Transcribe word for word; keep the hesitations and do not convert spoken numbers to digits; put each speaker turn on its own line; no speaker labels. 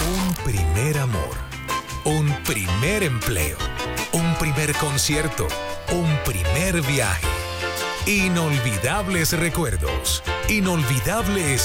Un primer amor, un primer empleo, un primer concierto, un primer viaje. Inolvidables recuerdos, inolvidables